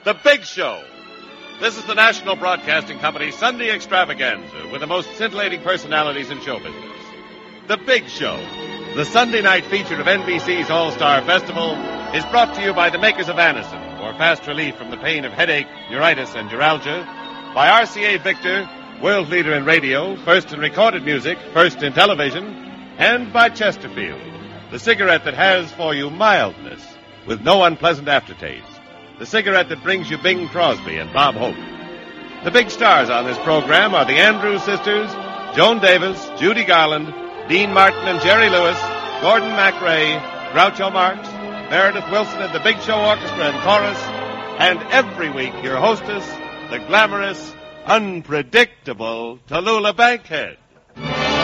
The Big Show. This is the National Broadcasting Company's Sunday extravaganza with the most scintillating personalities in show business. The Big Show, the Sunday night feature of NBC's All-Star Festival, is brought to you by the makers of Anacin for fast relief from the pain of headache, neuritis, and neuralgia, by RCA Victor, world leader in radio, first in recorded music, first in television, and by Chesterfield, the cigarette that has for you mildness with no unpleasant aftertaste. The cigarette that brings you Bing Crosby and Bob Hope. The big stars on this program are the Andrews sisters, Joan Davis, Judy Garland, Dean Martin and Jerry Lewis, Gordon MacRae, Groucho Marx, Meredith Wilson and the Big Show Orchestra and Chorus, and every week your hostess, the glamorous, unpredictable Tallulah Bankhead.